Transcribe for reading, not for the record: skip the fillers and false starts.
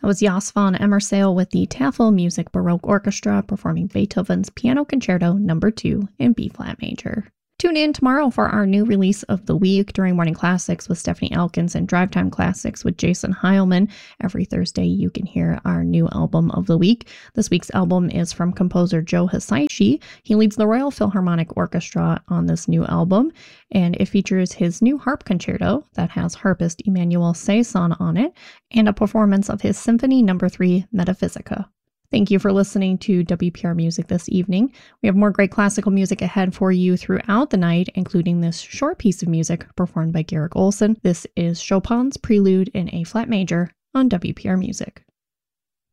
That was Jos von Emmersale with the Tafel Music Baroque Orchestra performing Beethoven's Piano Concerto No. 2 in B-flat major. Tune in tomorrow for our new release of the week during Morning Classics with Stephanie Elkins and Drive Time Classics with Jason Heilman. Every Thursday you can hear our new album of the week. This week's album is from composer Joe Hisaishi. He leads the Royal Philharmonic Orchestra on this new album, and it features his new harp concerto that has harpist Emmanuel Saison on it, and a performance of his Symphony No. 3 Metaphysica. Thank you for listening to WPR Music this evening. We have more great classical music ahead for you throughout the night, including this short piece of music performed by Garrick Olson. This is Chopin's Prelude in A-flat major on WPR Music.